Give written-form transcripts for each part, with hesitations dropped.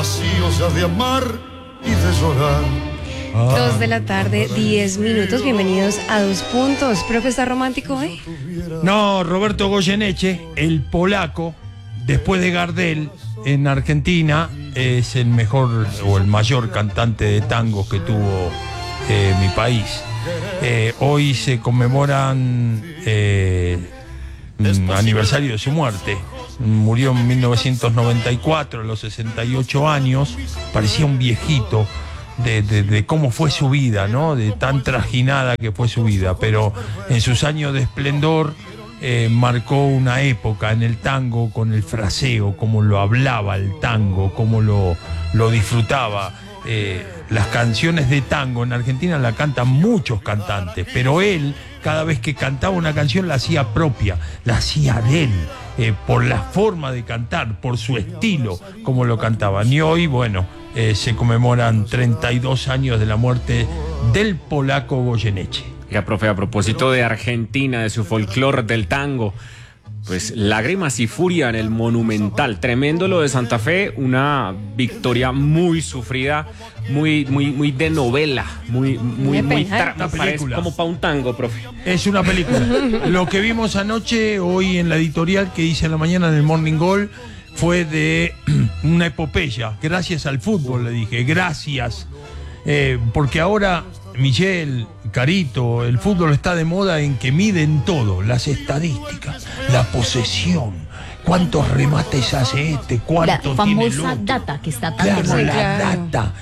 vacío ya de amar y de llorar. 2 de la tarde, 10 minutos. Bienvenidos a Dos Puntos. ¿Profe, está romántico hoy? No, Roberto Goyeneche, el polaco, después de Gardel, en Argentina, es el mejor o el mayor cantante de tango que tuvo mi país. Hoy se conmemoran aniversario de su muerte. Murió en 1994, a los 68 años. Parecía un viejito de cómo fue su vida, ¿no? De tan trajinada que fue su vida. Pero en sus años de esplendor marcó una época en el tango con el fraseo, cómo lo hablaba el tango, cómo lo disfrutaba. Las canciones de tango en Argentina la cantan muchos cantantes, pero él, cada vez que cantaba una canción, la hacía propia, la hacía de él, por la forma de cantar, por su estilo, como lo cantaban. Y hoy, bueno, se conmemoran 32 años de la muerte del polaco Goyeneche. Oiga, profe, a propósito de Argentina, de su folclore, del tango, pues lágrimas y furia en el Monumental. Tremendo lo de Santa Fe, una victoria muy sufrida, muy de novela, muy parece como para un tango, profe. Es una película. Lo que vimos anoche, hoy en la editorial que hice en la mañana en el Morning Goal, fue de una epopeya. Gracias al fútbol, le dije, gracias. Porque ahora, Michelle, Carito, el fútbol está de moda en que miden todo, las estadísticas, la posesión, cuántos remates hace cuánto la famosa tiene el otro. Data que está tan Claro, de moda. la data,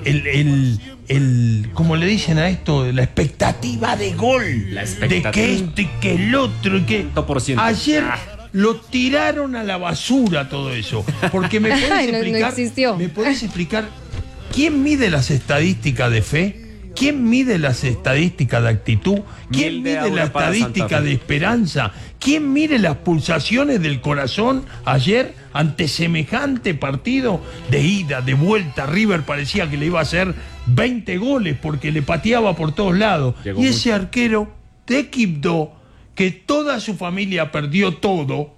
como le dicen a esto, la expectativa de gol, La expectativa. de que esto y que el otro y que 100%. ayer lo tiraron a la basura todo eso, porque me podés explicar, no existió. ¿me podés explicar quién mide las estadísticas de fe? ¿Quién mide las estadísticas de actitud? ¿Quién Mil de mide la aura para estadística Santa Fe. de esperanza? ¿Quién mide las pulsaciones del corazón ayer ante semejante partido de ida, de vuelta? River parecía que le iba a hacer 20 goles porque le pateaba por todos lados. Llegó Y ese mucho. arquero de Quibdó, que toda su familia perdió todo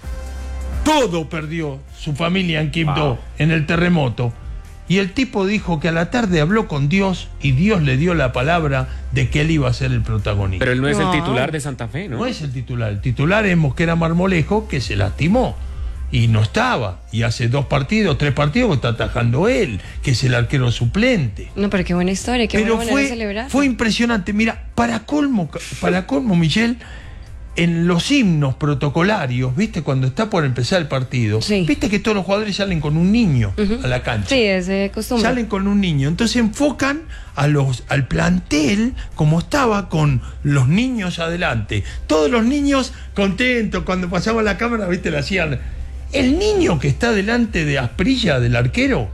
perdió su familia en Quibdó, Wow. en el terremoto. Y el tipo dijo que a la tarde habló con Dios y Dios le dio la palabra de que él iba a ser el protagonista. Pero él no es No. el titular de Santa Fe, ¿no? No es el titular es Mosquera Marmolejo, que se lastimó y no estaba. Y hace 3 partidos que está atajando él, que es el arquero suplente. No, pero qué buena historia, qué Pero buena manera de celebrar. fue impresionante. Mira, para colmo, Michelle, en los himnos protocolarios, ¿viste? Cuando está por empezar el partido, Sí. ¿viste que todos los jugadores salen con un niño a la cancha? Sí, es de costumbre. Salen con un niño. Entonces enfocan al plantel como estaba con los niños adelante. Todos los niños contentos. Cuando pasaba la cámara, ¿viste? Le hacían. El niño que está delante de Asprilla, del arquero,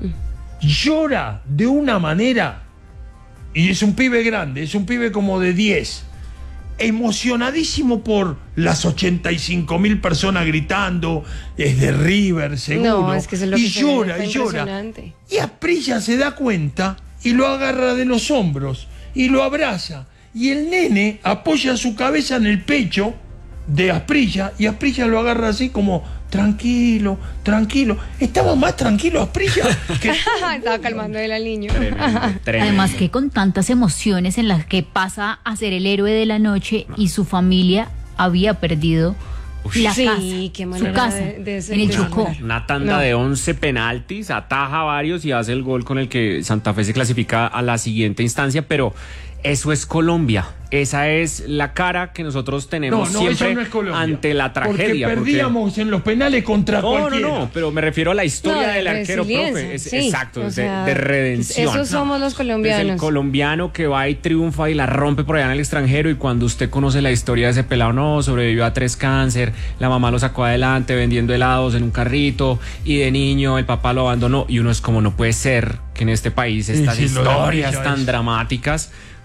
llora de una manera. Y es un pibe grande, es un pibe como de 10. Emocionadísimo por las 85.000 personas gritando, es de River, seguro. No, es que eso es lo y que se llora, ve, y está llora. impresionante. Y Asprilla se da cuenta y lo agarra de los hombros y lo abraza. Y el nene apoya su cabeza en el pecho de Asprilla y Asprilla lo agarra así como tranquilo. Estaba más tranquilo Asprilla que Estaba calmando él al niño. Tremendo. Además que con tantas emociones en las que pasa a ser el héroe de la noche y su familia había perdido la Sí, casa, qué su manera casa de en el Chocó. celebrar. Una tanda No. de 11 penaltis, ataja varios y hace el gol con el que Santa Fe se clasifica a la siguiente instancia, pero eso es Colombia. Esa es la cara que nosotros tenemos siempre eso no es Colombia. ante la tragedia. Porque perdíamos en los penales contra cualquiera. No, pero me refiero a la historia No, de del arquero, resiliencia, profe. sí. Exacto, O sea, de redención. esos somos los colombianos. Es el colombiano que va y triunfa y la rompe por allá en el extranjero, y cuando usted conoce la historia de ese pelado, no, sobrevivió a 3 cáncer, la mamá lo sacó adelante vendiendo helados en un carrito, y de niño el papá lo abandonó, y uno es como, no puede ser que en este país estas sí, lo de historias Amarillo tan es- dramáticas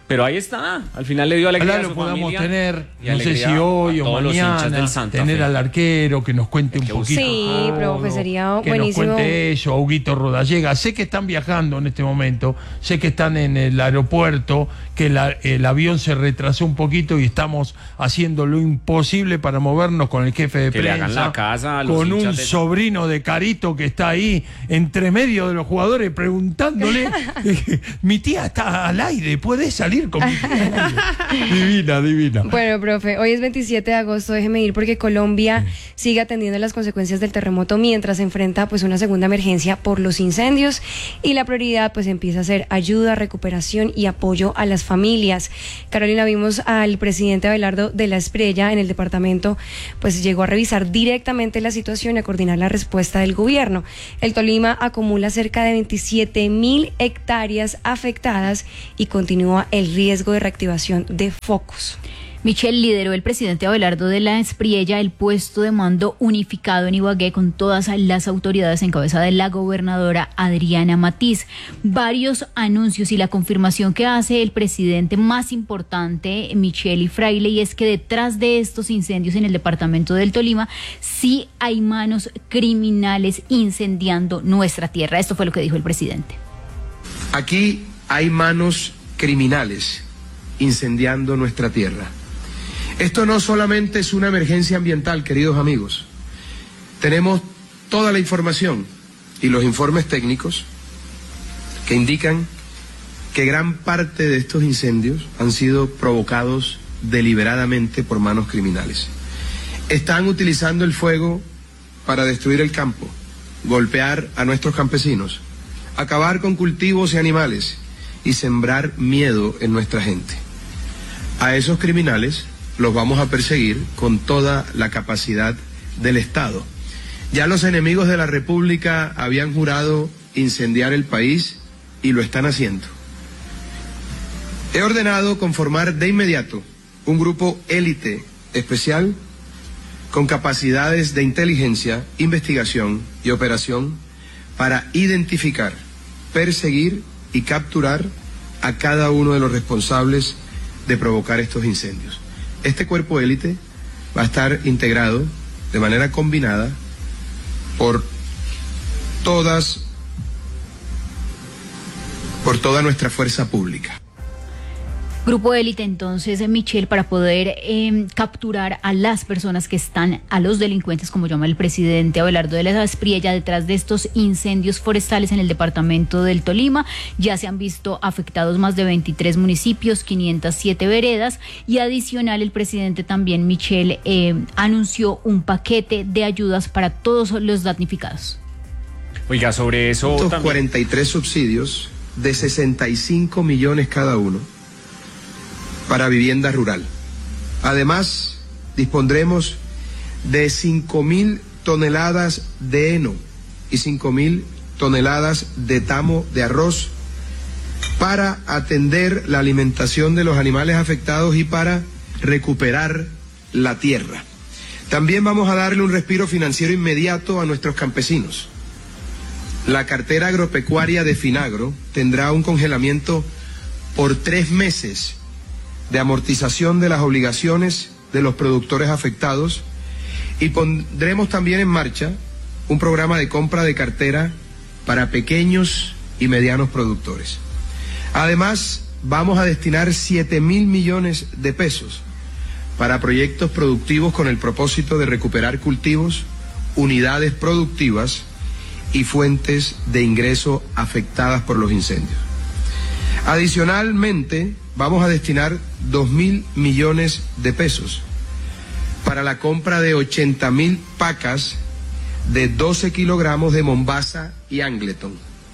Pero ahí está, al final le dio alegría Ojalá a su lo podamos familia tener, y no sé alegría si hoy a o todos los hinchas mañana, del Santa tener Fe. al arquero que nos cuente un poquito. Sí, todo, profe, sería que buenísimo. nos cuente eso, a Huguito Rodallega. Sé que están viajando en este momento, sé que están en el aeropuerto, que el avión se retrasó un poquito y estamos haciendo lo imposible para movernos con el jefe de Que le prensa, hagan la casa a los con un hinchas de- sobrino de Carito que está ahí entre medio de los jugadores preguntándole, mi tía está al aire, ¿puede salir con mi tía? Divina, divina. Bueno, profe, hoy es 27 de agosto, déjeme ir porque Colombia sigue atendiendo las consecuencias del terremoto mientras se enfrenta pues una segunda emergencia por los incendios y la prioridad pues empieza a ser ayuda, recuperación y apoyo a las familias. Carolina, vimos al presidente Abelardo de la Espriella en el departamento, pues llegó a revisar directamente la situación y a coordinar la respuesta del gobierno. El Tolima acumula cerca de 27.000 hectáreas afectadas y continúa el riesgo de reactivación de focos. Michelle, lideró el presidente Abelardo de la Espriella el puesto de mando unificado en Ibagué con todas las autoridades en cabeza de la gobernadora Adriana Matiz. Varios anuncios y la confirmación que hace el presidente más importante, Michelle y Fraile, y es que detrás de estos incendios en el departamento del Tolima sí hay manos criminales incendiando nuestra tierra. Esto fue lo que dijo el presidente. Aquí hay manos criminales incendiando nuestra tierra. Esto no solamente es una emergencia ambiental, queridos amigos. Tenemos toda la información y los informes técnicos que indican que gran parte de estos incendios han sido provocados deliberadamente por manos criminales. Están utilizando el fuego para destruir el campo, golpear a nuestros campesinos, acabar con cultivos y animales y sembrar miedo en nuestra gente. A esos criminales los vamos a perseguir con toda la capacidad del Estado. Ya los enemigos de la República habían jurado incendiar el país y lo están haciendo. He ordenado conformar de inmediato un grupo élite especial con capacidades de inteligencia, investigación y operación para identificar, perseguir y capturar a cada uno de los responsables de provocar estos incendios. Este cuerpo élite va a estar integrado de manera combinada por toda nuestra fuerza pública. Grupo élite entonces, Michelle, para poder capturar a las personas que están, a los delincuentes, como llama el presidente Abelardo de la Espriella, detrás de estos incendios forestales en el departamento del Tolima. Ya se han visto afectados más de 23 municipios, 507 veredas, y adicional el presidente también, Michelle, anunció un paquete de ayudas para todos los damnificados. Oiga, sobre eso Estos también. 43 subsidios de 65 millones cada uno para vivienda rural. Además, dispondremos de 5.000 toneladas de heno y 5.000 toneladas de tamo de arroz para atender la alimentación de los animales afectados y para recuperar la tierra. También vamos a darle un respiro financiero inmediato a nuestros campesinos. La cartera agropecuaria de Finagro tendrá un congelamiento por 3 meses de amortización de las obligaciones de los productores afectados y pondremos también en marcha un programa de compra de cartera para pequeños y medianos productores. Además, vamos a destinar 7.000 millones de pesos para proyectos productivos con el propósito de recuperar cultivos, unidades productivas y fuentes de ingreso afectadas por los incendios. Adicionalmente, vamos a destinar 2.000 millones de pesos para la compra de 80.000 pacas de 12 kilogramos de Mombasa y Angleton.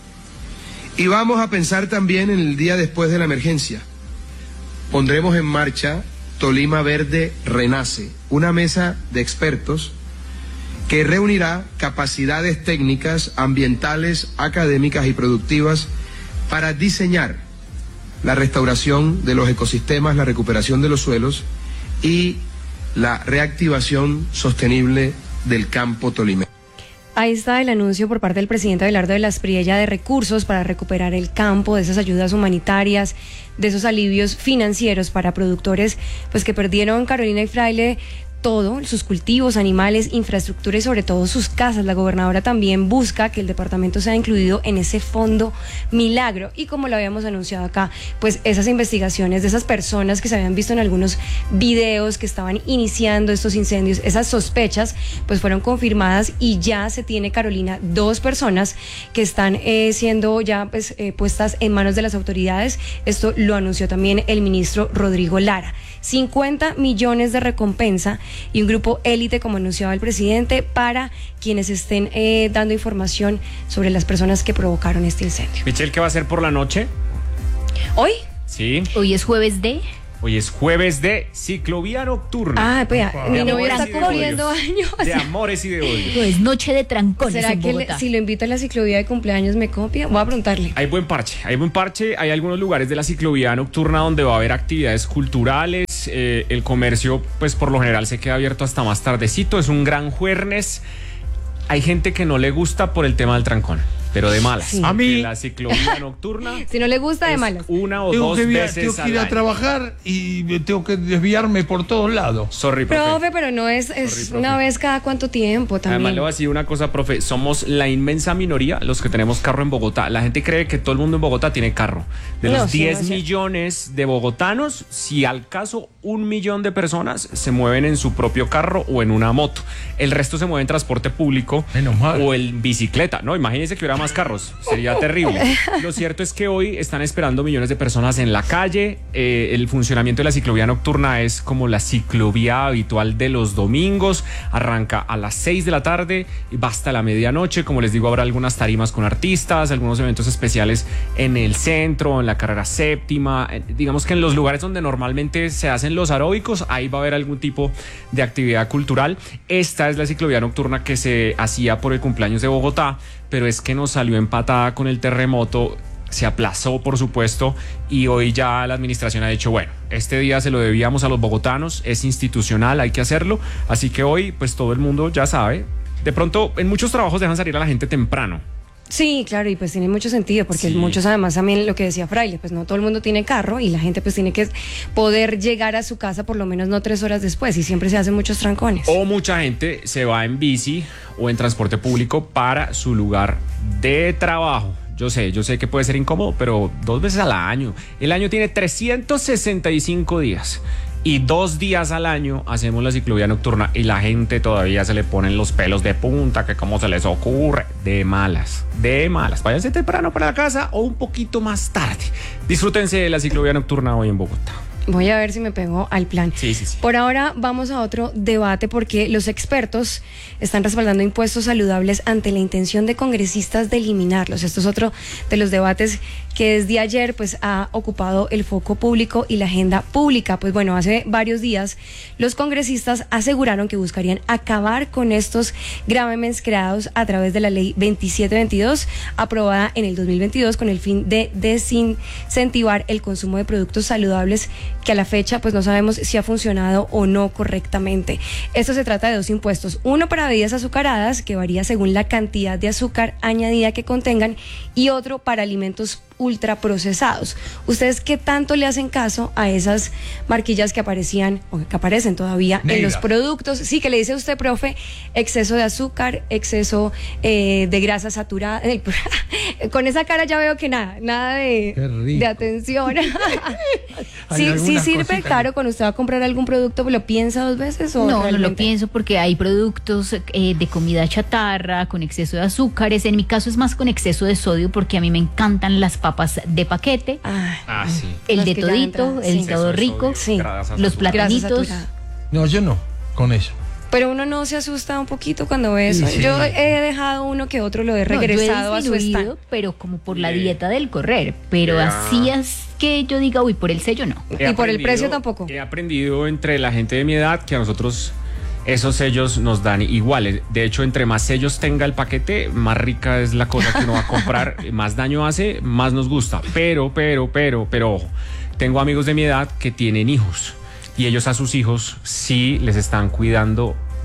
Y vamos a pensar también en el día después de la emergencia. Pondremos en marcha Tolima Verde Renace, una mesa de expertos que reunirá capacidades técnicas, ambientales, académicas y productivas para diseñar la restauración de los ecosistemas, la recuperación de los suelos y la reactivación sostenible del campo tolimense. Ahí está el anuncio por parte del presidente Abelardo de la Espriella de recursos para recuperar el campo, de esas ayudas humanitarias, de esos alivios financieros para productores pues que perdieron, Carolina y Fraile, todo, sus cultivos, animales, infraestructura y sobre todo sus casas. La gobernadora también busca que el departamento sea incluido en ese fondo milagro y como lo habíamos anunciado acá, pues esas investigaciones de esas personas que se habían visto en algunos videos que estaban iniciando estos incendios, esas sospechas pues fueron confirmadas y ya se tiene, Carolina, 2 personas que están siendo ya pues puestas en manos de las autoridades. Esto lo anunció también el ministro Rodrigo Lara. 50 millones de recompensa y un grupo élite, como anunciaba el presidente, para quienes estén dando información sobre las personas que provocaron este incendio. Michelle, ¿qué va a hacer por la noche? ¿Hoy? Sí. Hoy es jueves de... Hoy es jueves de ciclovía nocturna. Ah, pues mi novio amores está y de cumpliendo odios. años. De amores y de odios. Pues noche de trancones ¿Será en que Bogotá. si lo invito a la ciclovía de cumpleaños me copia? Voy a preguntarle. Hay buen parche. Hay algunos lugares de la ciclovía nocturna donde va a haber actividades culturales. El comercio, pues por lo general se queda abierto hasta más tardecito. Es un gran jueves. Hay gente que no le gusta por el tema del trancón, pero de malas. Sí. A mí- la ciclovía nocturna Si no le gusta, de es malas. una o Tengo dos que, veces tengo que al ir a año. trabajar y tengo que desviarme por todos lados. Sorry, profe. Profe, pero no es Sorry, una profe. vez cada cuánto tiempo también. Además le voy a decir una cosa, profe, somos la inmensa minoría los que tenemos carro en Bogotá. La gente cree que todo el mundo en Bogotá tiene carro. De No, los sí, 10 no es cierto. millones de bogotanos, si al caso 1 millón de personas se mueven en su propio carro o en una moto. El resto se mueve en transporte público Menos mal. o en bicicleta. No, imagínense que hubiera más carros, sería terrible. Lo cierto es que hoy están esperando millones de personas en la calle. El funcionamiento de la ciclovía nocturna es como la ciclovía habitual de los domingos. Arranca a las 6 de la tarde y va hasta la medianoche. Como les digo, habrá algunas tarimas con artistas, algunos eventos especiales en el centro, en la carrera séptima. Digamos que en los lugares donde normalmente se hacen los aeróbicos, ahí va a haber algún tipo de actividad cultural. Esta es la ciclovía nocturna que se hacía por el cumpleaños de Bogotá, pero es que nos salió empatada con el terremoto. Se aplazó, por supuesto, y hoy ya la administración ha dicho, bueno, este día se lo debíamos a los bogotanos, es institucional, hay que hacerlo, así que hoy pues todo el mundo ya sabe. De pronto en muchos trabajos dejan salir a la gente temprano. Sí, claro, y pues tiene mucho sentido, porque Sí. muchos además también lo que decía Fraile, pues no todo el mundo tiene carro y la gente pues tiene que poder llegar a su casa por lo menos no 3 horas después y siempre se hacen muchos trancones. O mucha gente se va en bici o en transporte público para su lugar de trabajo. Yo sé que puede ser incómodo, pero 2 veces al año. El año tiene 365 días. Y 2 días al año hacemos la ciclovía nocturna y la gente todavía se le ponen los pelos de punta, que cómo se les ocurre. De malas. Váyanse temprano para la casa o un poquito más tarde. Disfrútense de la ciclovía nocturna hoy en Bogotá. Voy a ver si me pego al plan. Sí. Por ahora vamos a otro debate porque los expertos están respaldando impuestos saludables ante la intención de congresistas de eliminarlos. Esto es otro de los debates que desde ayer pues ha ocupado el foco público y la agenda pública. Pues bueno, hace varios días los congresistas aseguraron que buscarían acabar con estos grámenes creados a través de la ley 2722 aprobada en el 2022 con el fin de desincentivar el consumo de productos saludables que a la fecha pues no sabemos si ha funcionado o no correctamente. Esto se trata de 2 impuestos, uno para bebidas azucaradas que varía según la cantidad de azúcar añadida que contengan y otro para alimentos ultraprocesados. ¿Ustedes qué tanto le hacen caso a esas marquillas que aparecían o que aparecen todavía en los Negras. productos? Sí, que le dice usted, profe, exceso de azúcar, exceso de grasa saturada. Con esa cara ya veo que nada Qué rico. de atención. Hay Sí algunas sirve, cositas claro, cuando usted va a comprar algún producto, ¿lo piensa 2 veces o No, no lo realmente? pienso porque hay productos de comida chatarra con exceso de azúcares. En mi caso es más con exceso de sodio porque a mí me encantan las papas de paquete, Ay, Sí. el Las de que ya todito, entran, el sí. todo rico, Sí. los grasa platanitos. saturada. No, yo no, con eso. Pero uno no se asusta un poquito cuando ve eso. Sí. Yo he dejado uno que otro, lo he No, yo he regresado a su disminuido, stand. pero como por la Bien. dieta del correr. Pero Ya. así es que yo diga, uy, por el sello no. Y por el precio tampoco. He aprendido entre la gente de mi edad que a nosotros esos sellos nos dan iguales. De hecho, entre más sellos tenga el paquete, más rica es la cosa que uno va a comprar, más daño hace, más nos gusta. Pero, ojo, tengo amigos de mi edad que tienen hijos y ellos a sus hijos sí les están cuidando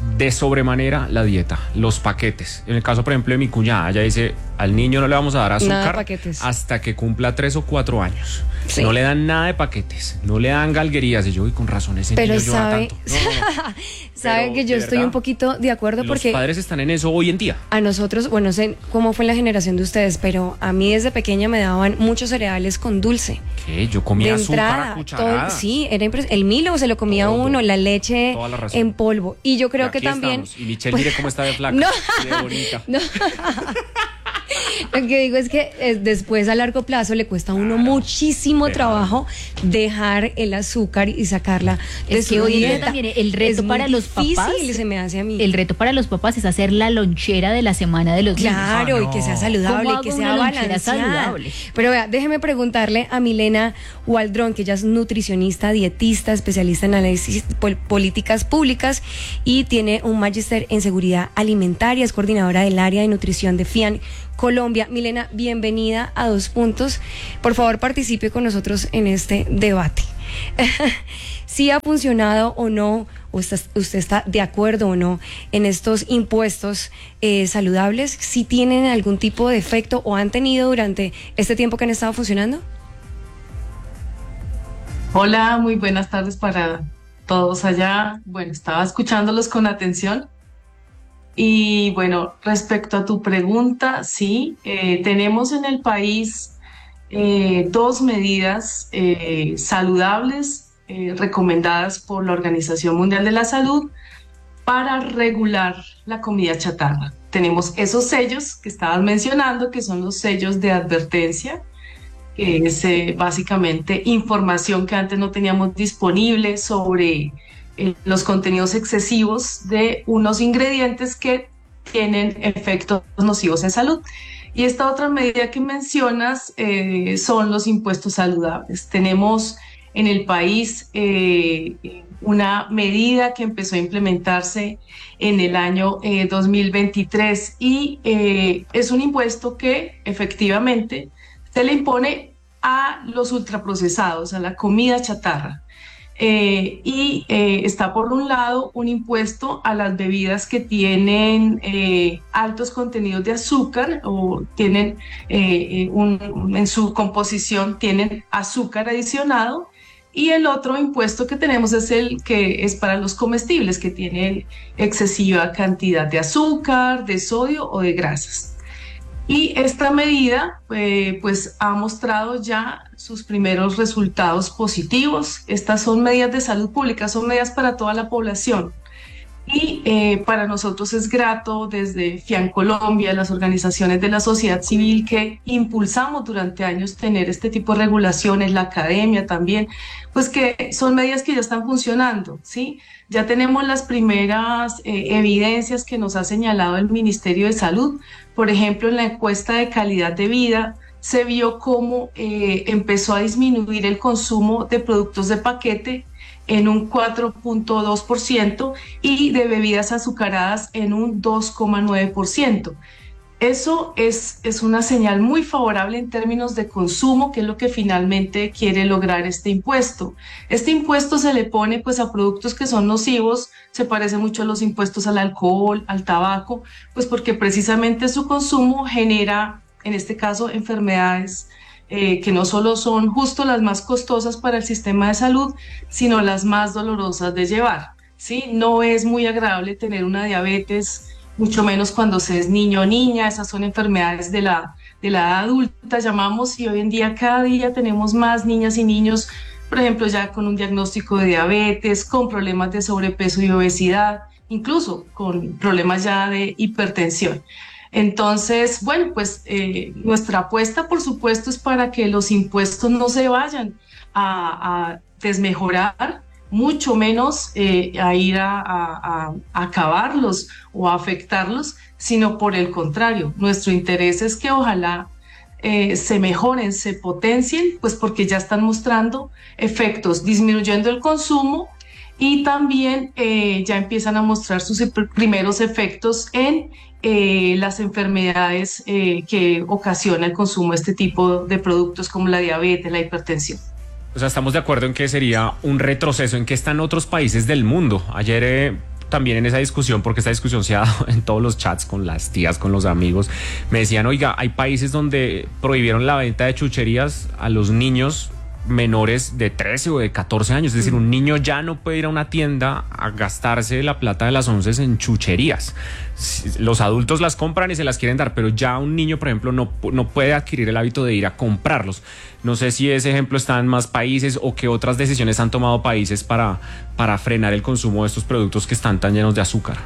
de sobremanera la dieta, los paquetes. En el caso, por ejemplo, de mi cuñada, ella dice, al niño no le vamos a dar Nada de azúcar paquetes. hasta que cumpla 3 o 4 años. Sí. No le dan nada de paquetes, no le dan galguerías. Y yo, y con razón, ese Pero niño llora sabe, tanto. sabe Pero, que yo de estoy verdad, un poquito de acuerdo los porque padres están en eso hoy en día. a nosotros, bueno, no sé cómo fue la generación de ustedes, pero a mí desde pequeña me daban muchos cereales con dulce. ¿Qué? Yo comía De azúcar a entrada, cucharadas. sí, era el Milo se lo comía Todo. uno, la leche Toda la razón. en polvo. Y yo creo Y que aquí también... estamos. Y Michelle, pues, mire cómo está de flaca, No. de bonita. No. Lo que digo es que después a largo plazo le cuesta a uno muchísimo trabajo dejar el azúcar y sacarla de Es que su hoy en día dieta. también el reto Es para muy los papás, difícil, se me hace a mí. el reto para los papás es hacer la lonchera de la semana de los niños. Claro, Ah, y que sea no. saludable, ¿Cómo y que hago sea una lonchera balanceada. saludable? Pero vea, déjeme preguntarle a Milena Waldron, que ella es nutricionista, dietista, especialista en análisis políticas públicas y tiene un magíster en seguridad alimentaria, es coordinadora del área de nutrición de FIAN Colombia. Milena, bienvenida a Dos Puntos. Por favor, participe con nosotros en este debate. ¿Sí ha funcionado o no, o usted está de acuerdo o no en estos impuestos saludables? ¿Sí tienen algún tipo de efecto o han tenido durante este tiempo que han estado funcionando? Hola, muy buenas tardes para todos allá. Bueno, estaba escuchándolos con atención. Y bueno, respecto a tu pregunta, sí, tenemos en el país dos medidas saludables recomendadas por la Organización Mundial de la Salud para regular la comida chatarra. Tenemos esos sellos que estabas mencionando, que son los sellos de advertencia, que es básicamente información que antes no teníamos disponible sobre los contenidos excesivos de unos ingredientes que tienen efectos nocivos en salud. Y esta otra medida que mencionas son los impuestos saludables. Tenemos en el país una medida que empezó a implementarse en el año 2023 y es un impuesto que efectivamente se le impone a los ultraprocesados, a la comida chatarra. Está por un lado un impuesto a las bebidas que tienen altos contenidos de azúcar o tienen en su composición tienen azúcar adicionado, y el otro impuesto que tenemos es el que es para los comestibles que tienen excesiva cantidad de azúcar, de sodio o de grasas. Y esta medida pues ha mostrado ya sus primeros resultados positivos. Estas son medidas de salud pública, son medidas para toda la población. Y para nosotros es grato desde FIAN Colombia, las organizaciones de la sociedad civil que impulsamos durante años tener este tipo de regulaciones, la academia también, pues que son medidas que ya están funcionando, ¿sí? Ya tenemos las primeras evidencias que nos ha señalado el Ministerio de Salud. Por ejemplo, en la encuesta de calidad de vida se vio cómo empezó a disminuir el consumo de productos de paquete en un 4.2% y de bebidas azucaradas en un 2.9%. Eso es una señal muy favorable en términos de consumo, que es lo que finalmente quiere lograr este impuesto. Este impuesto se le pone pues a productos que son nocivos, se parece mucho a los impuestos al alcohol, al tabaco, pues porque precisamente su consumo genera, en este caso, enfermedades que no solo son justo las más costosas para el sistema de salud, sino las más dolorosas de llevar, ¿sí? No es muy agradable tener una diabetes, mucho menos cuando se es niño o niña. Esas son enfermedades de la edad adulta, llamamos, y hoy en día cada día tenemos más niñas y niños, por ejemplo, ya con un diagnóstico de diabetes, con problemas de sobrepeso y obesidad, incluso con problemas ya de hipertensión. Entonces, bueno, pues nuestra apuesta, por supuesto, es para que los impuestos no se vayan a desmejorar, mucho menos a ir a acabarlos o a afectarlos, sino por el contrario. Nuestro interés es que ojalá se mejoren, se potencien, pues porque ya están mostrando efectos, disminuyendo el consumo, y también ya empiezan a mostrar sus primeros efectos en las enfermedades que ocasiona el consumo de este tipo de productos como la diabetes, la hipertensión. O sea, estamos de acuerdo en que sería un retroceso. ¿En qué están otros países del mundo? Ayer también en esa discusión, porque esta discusión se ha dado en todos los chats con las tías, con los amigos, me decían, oiga, hay países donde prohibieron la venta de chucherías a los niños menores de 13 o de 14 años, es decir, un niño ya no puede ir a una tienda a gastarse la plata de las onces en chucherías. Los adultos las compran y se las quieren dar, pero ya un niño, por ejemplo, no puede adquirir el hábito de ir a comprarlos. No sé si ese ejemplo está en más países o qué otras decisiones han tomado países para frenar el consumo de estos productos que están tan llenos de azúcar.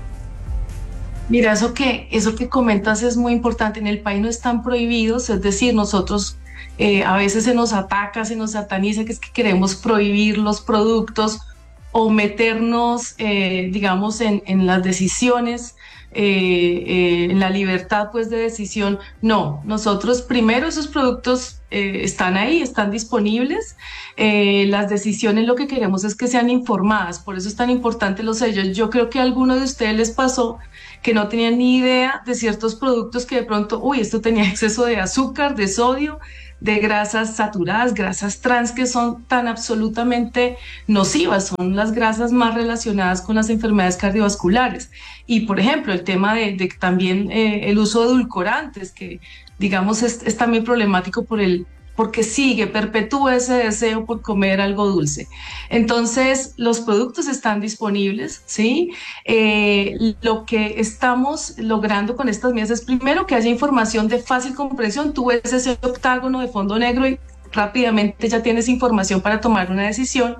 Mira, eso que comentas es muy importante. En el país no están prohibidos, es decir, nosotros a veces se nos ataca, se nos sataniza que es que queremos prohibir los productos o meternos, digamos, en las decisiones, en la libertad pues de decisión. No, nosotros primero esos productos están ahí, están disponibles. Las decisiones lo que queremos es que sean informadas, por eso es tan importante los sellos. Yo creo que a alguno de ustedes les pasó que no tenían ni idea de ciertos productos que de pronto, esto tenía exceso de azúcar, de sodio, de grasas saturadas, grasas trans, que son tan absolutamente nocivas, son las grasas más relacionadas con las enfermedades cardiovasculares. Y por ejemplo, el tema de también el uso de edulcorantes, que digamos es también problemático porque perpetúa ese deseo por comer algo dulce. Entonces, los productos están disponibles, ¿sí? Lo que estamos logrando con estas medidas es primero que haya información de fácil comprensión. Tú ves ese octágono de fondo negro y rápidamente ya tienes información para tomar una decisión.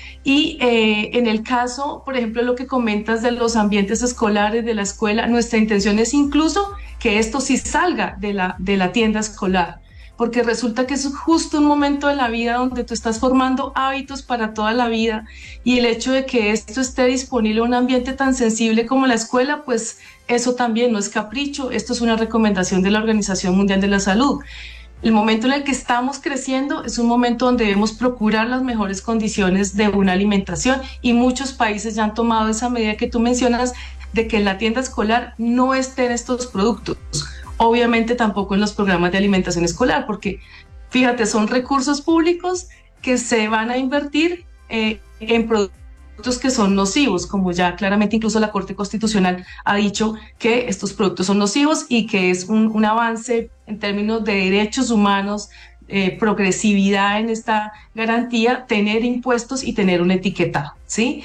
Y en el caso, por ejemplo, lo que comentas de los ambientes escolares, de la escuela, nuestra intención es incluso que esto sí salga de la tienda escolar, porque resulta que es justo un momento de la vida donde tú estás formando hábitos para toda la vida, y el hecho de que esto esté disponible en un ambiente tan sensible como la escuela, pues eso también no es capricho, esto es una recomendación de la Organización Mundial de la Salud. El momento en el que estamos creciendo es un momento donde debemos procurar las mejores condiciones de una alimentación, y muchos países ya han tomado esa medida que tú mencionas de que en la tienda escolar no estén estos productos. Obviamente tampoco en los programas de alimentación escolar, porque fíjate, son recursos públicos que se van a invertir en productos que son nocivos, como ya claramente incluso la Corte Constitucional ha dicho que estos productos son nocivos y que es un avance en términos de derechos humanos, progresividad en esta garantía, tener impuestos y tener un etiquetado, ¿sí?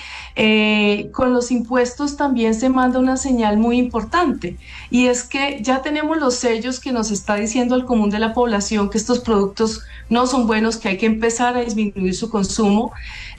Con los impuestos también se manda una señal muy importante, y es que ya tenemos los sellos que nos está diciendo el común de la población que estos productos no son buenos, que hay que empezar a disminuir su consumo,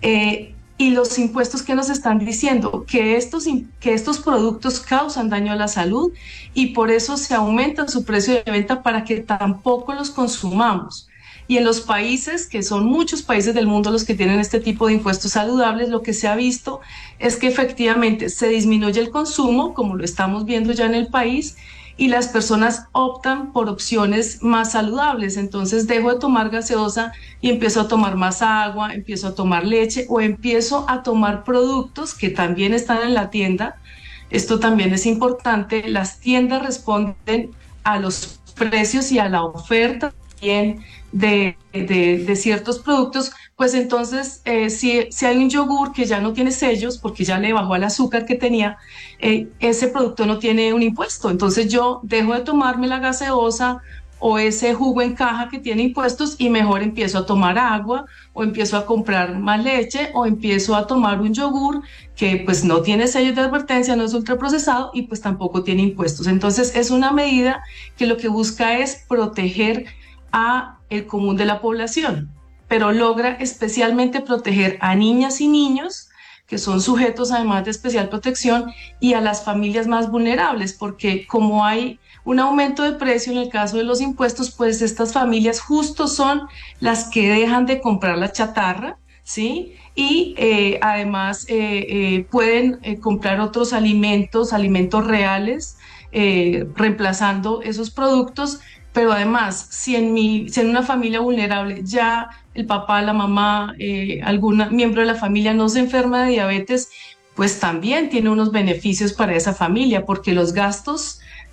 y los impuestos que nos están diciendo que estos productos causan daño a la salud, y por eso se aumenta su precio de venta para que tampoco los consumamos. Y en los países, que son muchos países del mundo los que tienen este tipo de impuestos saludables, lo que se ha visto es que efectivamente se disminuye el consumo, como lo estamos viendo ya en el país, y las personas optan por opciones más saludables. Entonces dejo de tomar gaseosa y empiezo a tomar más agua, empiezo a tomar leche, o empiezo a tomar productos que también están en la tienda. Esto también es importante, las tiendas responden a los precios y a la oferta también de ciertos productos. Pues entonces si hay un yogur que ya no tiene sellos porque ya le bajó el azúcar que tenía, ese producto no tiene un impuesto, entonces yo dejo de tomarme la gaseosa o ese jugo en caja que tiene impuestos y mejor empiezo a tomar agua, o empiezo a comprar más leche, o empiezo a tomar un yogur que pues no tiene sellos de advertencia, no es ultraprocesado y pues tampoco tiene impuestos. Entonces es una medida que lo que busca es proteger a el común de la población, pero logra especialmente proteger a niñas y niños que son sujetos además de especial protección, y a las familias más vulnerables, porque como hay un aumento de precio en el caso de los impuestos, pues estas familias justo son las que dejan de comprar la chatarra, ¿sí? Y además pueden comprar otros alimentos reales, reemplazando esos productos. Pero además, si en una familia vulnerable ya el papá, la mamá, algún miembro de la familia no se enferma de diabetes, pues también tiene unos beneficios para esa familia, porque los gastos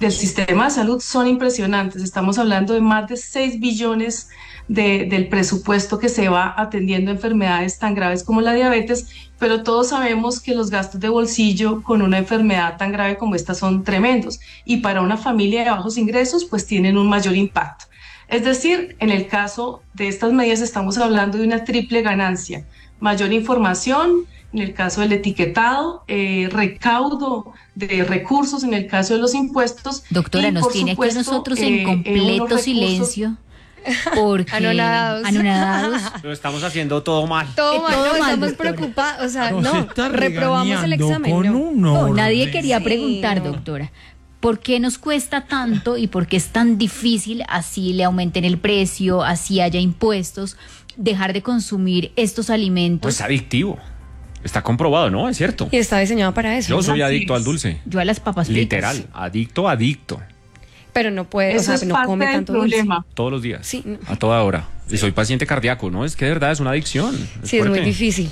del sistema de salud son impresionantes. Estamos hablando de más de 6 billones del presupuesto que se va atendiendo enfermedades tan graves como la diabetes, pero todos sabemos que los gastos de bolsillo con una enfermedad tan grave como esta son tremendos, y para una familia de bajos ingresos pues tienen un mayor impacto. Es decir, en el caso de estas medidas estamos hablando de una triple ganancia: mayor información, en el caso del etiquetado, recaudo de recursos en el caso de los impuestos. Doctora, y, nos por tiene supuesto, aquí nosotros en completo silencio. Porque Anonadados. Lo estamos haciendo todo mal. Todo mal, todo no, mal, estamos doctora. preocupados, o sea, Nos no, está reprobamos el regañando examen. con No. un No, orden. nadie quería Sí, preguntar, no. doctora. ¿Por qué nos cuesta tanto y por qué es tan difícil, así le aumenten el precio, así haya impuestos, dejar de consumir estos alimentos? Pues adictivo. Está comprobado, ¿no? Es cierto. Y está diseñado para eso. Yo soy Así adicto es. al dulce. Yo a las papas fritas. Literal, adicto. Pero no puede, Eso o sea, es no parte come del tanto dulce. problema. Todos los días. Sí, no. A toda hora. Y soy paciente cardíaco, ¿no? Es que de verdad es una adicción. Sí, es muy fuerte. difícil.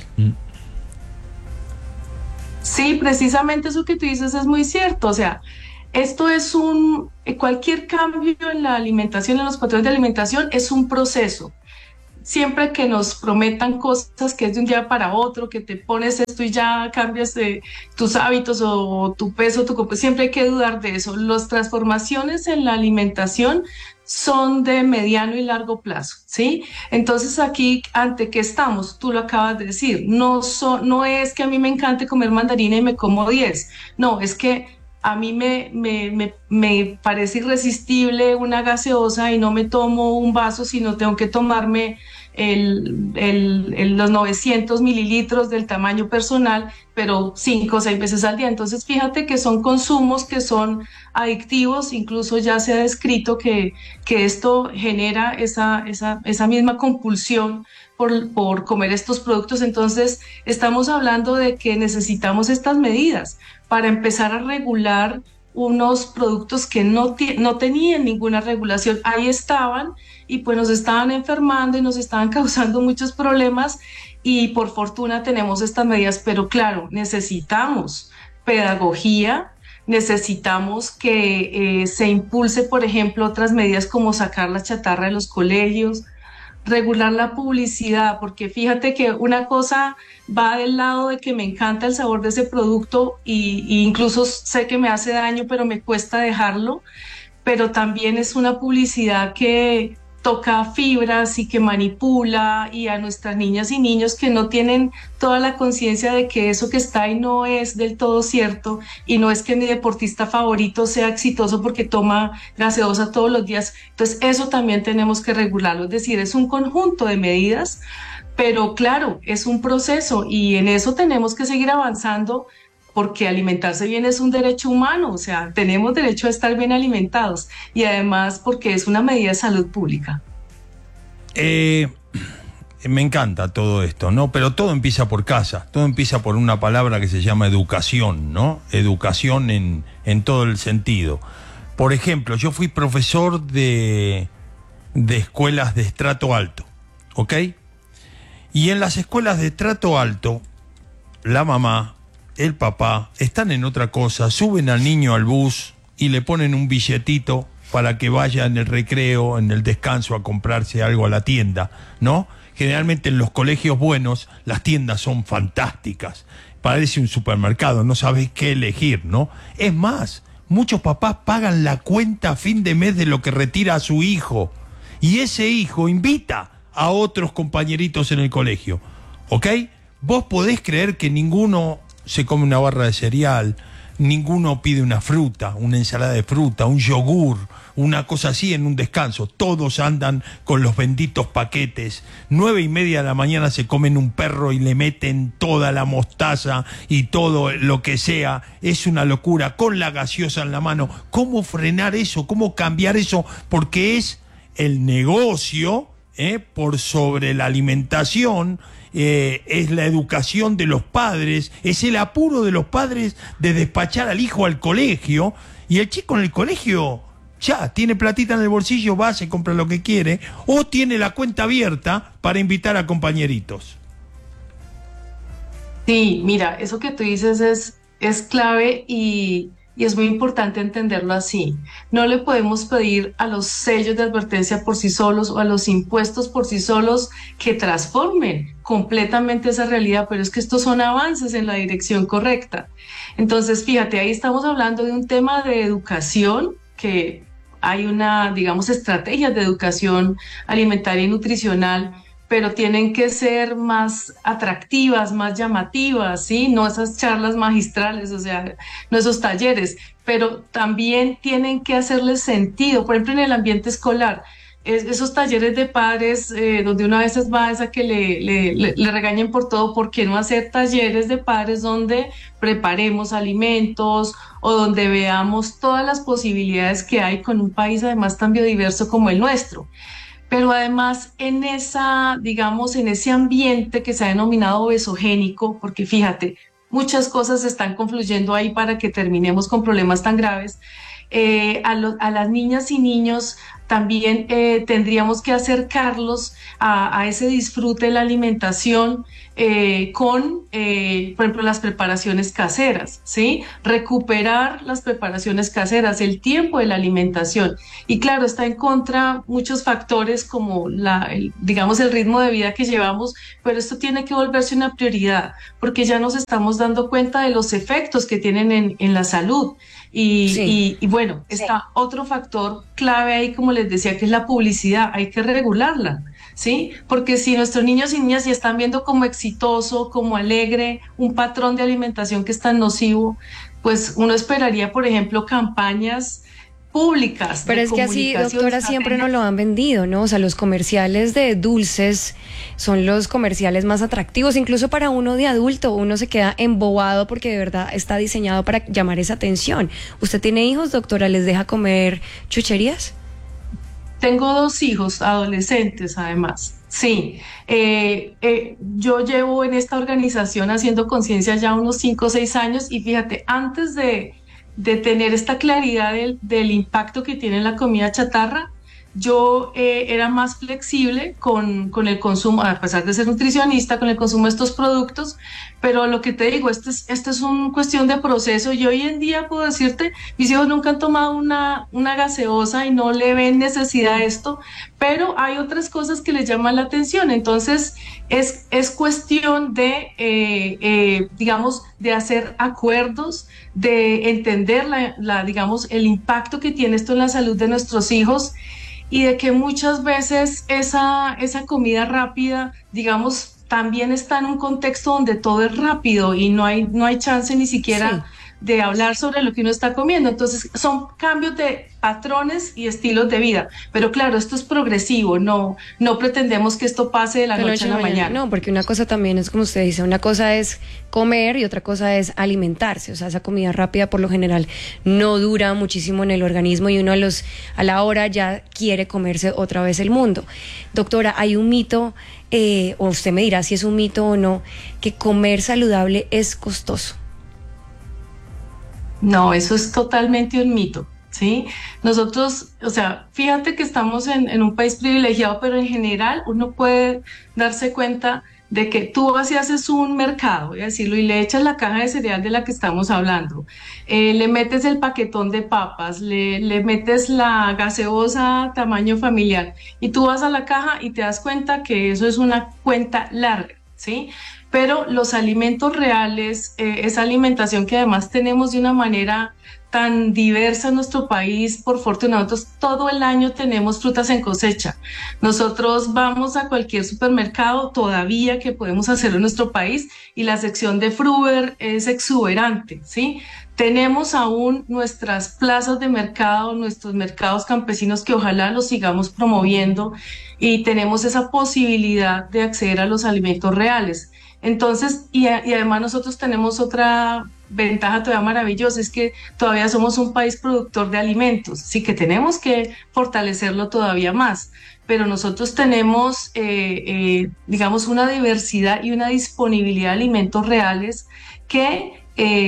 Sí, precisamente eso que tú dices es muy cierto. O sea, esto es cualquier cambio en la alimentación, en los patrones de alimentación, es un proceso. Siempre que nos prometan cosas que es de un día para otro, que te pones esto y ya cambias tus hábitos o tu peso, siempre hay que dudar de eso. Las transformaciones en la alimentación son de mediano y largo plazo, ¿sí? Entonces aquí, ¿ante qué estamos? Tú lo acabas de decir, no es que a mí me encante comer mandarina y me como 10, no, es que a mí me parece irresistible una gaseosa y no me tomo un vaso, sino tengo que tomarme los 900 mililitros del tamaño personal, pero 5 o 6 veces al día. Entonces, fíjate que son consumos que son adictivos, incluso ya se ha descrito que esto genera esa misma compulsión por comer estos productos. Entonces, estamos hablando de que necesitamos estas medidas para empezar a regular unos productos que no tenían ninguna regulación. Ahí estaban y pues nos estaban enfermando y nos estaban causando muchos problemas, y por fortuna tenemos estas medidas, pero claro, necesitamos pedagogía, necesitamos que se impulse, por ejemplo, otras medidas como sacar la chatarra de los colegios, regular la publicidad, porque fíjate que una cosa va del lado de que me encanta el sabor de ese producto y incluso sé que me hace daño, pero me cuesta dejarlo, pero también es una publicidad que toca fibras y que manipula, y a nuestras niñas y niños que no tienen toda la conciencia de que eso que está ahí no es del todo cierto, y no es que mi deportista favorito sea exitoso porque toma gaseosa todos los días. Entonces eso también tenemos que regularlo, es decir, es un conjunto de medidas, pero claro, es un proceso y en eso tenemos que seguir avanzando, porque alimentarse bien es un derecho humano, o sea, tenemos derecho a estar bien alimentados, y además porque es una medida de salud pública. Me encanta todo esto, ¿no? Pero todo empieza por casa, todo empieza por una palabra que se llama educación, ¿no? Educación en todo el sentido. Por ejemplo, yo fui profesor de escuelas de estrato alto, ¿ok? Y en las escuelas de estrato alto, la mamá, el papá, están en otra cosa, suben al niño al bus y le ponen un billetito para que vaya en el recreo, en el descanso, a comprarse algo a la tienda, ¿no? Generalmente en los colegios buenos las tiendas son fantásticas, parece un supermercado, no sabes qué elegir, ¿no? Es más, muchos papás pagan la cuenta a fin de mes de lo que retira a su hijo, y ese hijo invita a otros compañeritos en el colegio, ¿ok? Vos podés creer que ninguno se come una barra de cereal, ninguno pide una fruta, una ensalada de fruta, un yogur, una cosa así en un descanso. Todos andan con los benditos paquetes. 9:30 de la mañana se comen un perro y le meten toda la mostaza y todo lo que sea. Es una locura, con la gaseosa en la mano. ¿Cómo frenar eso? ¿Cómo cambiar eso? Porque es el negocio por sobre la alimentación. Es la educación de los padres, es el apuro de los padres de despachar al hijo al colegio, y el chico en el colegio ya tiene platita en el bolsillo, va, se compra lo que quiere, o tiene la cuenta abierta para invitar a compañeritos. Sí, mira, eso que tú dices es clave, y y es muy importante entenderlo así. No le podemos pedir a los sellos de advertencia por sí solos o a los impuestos por sí solos que transformen completamente esa realidad, pero es que estos son avances en la dirección correcta. Entonces, fíjate, ahí estamos hablando de un tema de educación, que hay digamos, estrategias de educación alimentaria y nutricional, pero tienen que ser más atractivas, más llamativas, ¿sí? No esas charlas magistrales, o sea, no esos talleres, pero también tienen que hacerles sentido. Por ejemplo, en el ambiente escolar, esos talleres de padres donde uno a veces va a que le regañen por todo, ¿por qué no hacer talleres de padres donde preparemos alimentos o donde veamos todas las posibilidades que hay con un país además tan biodiverso como el nuestro? Pero además digamos, en ese ambiente que se ha denominado obesogénico, porque fíjate, muchas cosas están confluyendo ahí para que terminemos con problemas tan graves, a las niñas y niños también tendríamos que acercarlos a ese disfrute de la alimentación con, por ejemplo, las preparaciones caseras, ¿sí? Recuperar las preparaciones caseras, el tiempo de la alimentación. Y claro, está en contra muchos factores como digamos, el ritmo de vida que llevamos, pero esto tiene que volverse una prioridad porque ya nos estamos dando cuenta de los efectos que tienen en la salud. Y bueno, está otro factor clave ahí, como les decía, que es la publicidad. Hay que regularla, ¿sí? Porque si nuestros niños y niñas ya están viendo como exitoso, como alegre, un patrón de alimentación que es tan nocivo, pues uno esperaría, por ejemplo, campañas públicas. Pero es que así, doctora, siempre nos lo han vendido, ¿no? O sea, los comerciales de dulces son los comerciales más atractivos, incluso para uno de adulto, uno se queda embobado porque de verdad está diseñado para llamar esa atención. ¿Usted tiene hijos, doctora? ¿Les deja comer chucherías? Tengo 2 hijos, adolescentes además. Sí, yo llevo en esta organización haciendo conciencia ya unos 5 o 6 años y fíjate, antes de tener esta claridad del impacto que tiene la comida chatarra, yo era más flexible con el consumo, a pesar de ser nutricionista, con el consumo de estos productos, pero lo que te digo, esto es una cuestión de proceso y hoy en día puedo decirte, mis hijos nunca han tomado una gaseosa y no le ven necesidad a esto, pero hay otras cosas que les llaman la atención, entonces es cuestión de, digamos, de hacer acuerdos, de entender digamos, el impacto que tiene esto en la salud de nuestros hijos y de que muchas veces esa comida rápida, digamos, también está en un contexto donde todo es rápido y no hay chance ni siquiera de hablar sobre lo que uno está comiendo. Entonces son cambios de patrones y estilos de vida. Pero claro, esto es progresivo, no pretendemos que esto pase de la noche a la mañana. No, porque una cosa también es, como usted dice, una cosa es comer y otra cosa es alimentarse. O sea, esa comida rápida por lo general no dura muchísimo en el organismo y uno a la hora ya quiere comerse otra vez el mundo. Doctora, hay un mito, o usted me dirá si es un mito o no, que comer saludable es costoso. No, eso es totalmente un mito, ¿sí? Nosotros, o sea, fíjate que estamos en un país privilegiado, pero en general uno puede darse cuenta de que tú vas y haces un mercado, voy a decirlo, y le echas la caja de cereal de la que estamos hablando, le metes el paquetón de papas, le metes la gaseosa tamaño familiar, y tú vas a la caja y te das cuenta que eso es una cuenta larga, ¿sí? Pero los alimentos reales, esa alimentación que además tenemos de una manera tan diversa en nuestro país, por fortuna, nosotros todo el año tenemos frutas en cosecha. Nosotros vamos a cualquier supermercado todavía que podemos hacerlo en nuestro país y la sección de Fruver es exuberante, ¿sí? Tenemos aún nuestras plazas de mercado, nuestros mercados campesinos que ojalá los sigamos promoviendo y tenemos esa posibilidad de acceder a los alimentos reales. Entonces, y además nosotros tenemos otra ventaja todavía maravillosa, es que todavía somos un país productor de alimentos, sí que tenemos que fortalecerlo todavía más, pero nosotros tenemos, digamos, una diversidad y una disponibilidad de alimentos reales que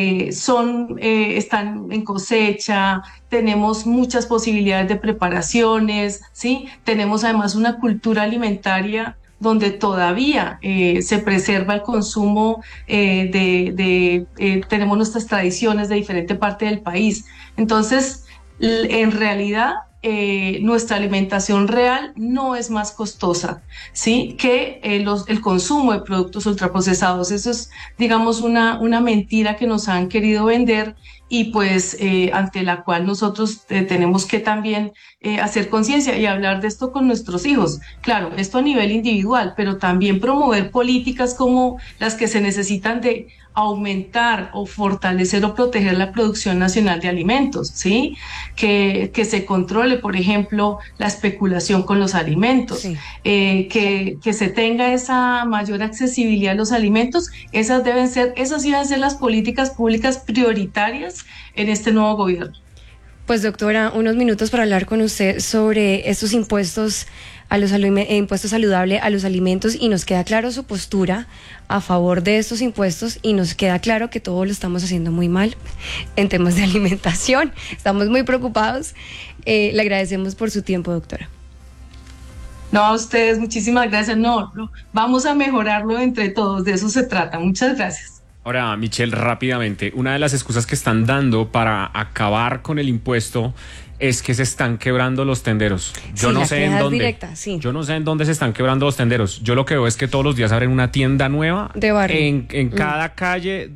están en cosecha, tenemos muchas posibilidades de preparaciones, ¿sí? Tenemos además una cultura alimentaria donde todavía se preserva el consumo tenemos nuestras tradiciones de diferente parte del país. Entonces, en realidad, nuestra alimentación real no es más costosa, ¿sí?, que el consumo de productos ultraprocesados. Eso es, digamos, una mentira que nos han querido vender y pues ante la cual nosotros tenemos que también hacer conciencia y hablar de esto con nuestros hijos. Claro, esto a nivel individual, pero también promover políticas como las que se necesitan de aumentar o fortalecer o proteger la producción nacional de alimentos, ¿sí? Que se controle, por ejemplo, la especulación con los alimentos, Sí. Que se tenga esa mayor accesibilidad a los alimentos. Esas deben ser las políticas públicas prioritarias en este nuevo gobierno. Pues doctora, unos minutos para hablar con usted sobre estos impuestos a los impuestos saludables a los alimentos, y nos queda claro su postura a favor de estos impuestos y nos queda claro que todo lo estamos haciendo muy mal en temas de alimentación. Estamos muy preocupados. Le agradecemos por su tiempo, doctora. No, a ustedes, muchísimas gracias. No, vamos a mejorarlo entre todos, de eso se trata. Muchas gracias. Ahora, Michelle, rápidamente, una de las excusas que están dando para acabar con el impuesto es que se están quebrando los tenderos. Yo Sí, no la sé en queja es dónde. directa, sí. Yo no sé en dónde se están quebrando los tenderos. Yo lo que veo es que todos los días abren una tienda nueva De barrio. en cada calle